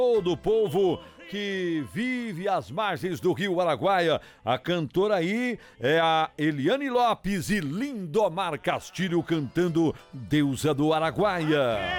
todo o povo que vive às margens do Rio Araguaia. A cantora aí é a Eliane Lopes e Lindomar Castilho cantando Deusa do Araguaia.